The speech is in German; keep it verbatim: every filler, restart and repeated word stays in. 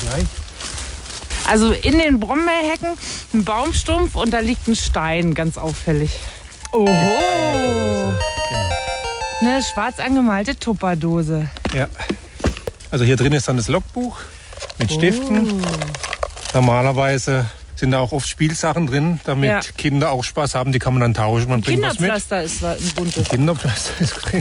gleich. Also in den Brombeerhecken ein Baumstumpf und da liegt ein Stein, ganz auffällig. Oho! Genau. Eine schwarz angemalte Tupperdose. Ja. Also hier drin ist dann das Logbuch mit Stiften. Oh. Normalerweise sind da auch oft Spielsachen drin, damit Ja. Kinder auch Spaß haben. Die kann man dann tauschen. Man bringt was mit. Kinderpflaster ist da ein buntes. Kinderpflaster ist drin.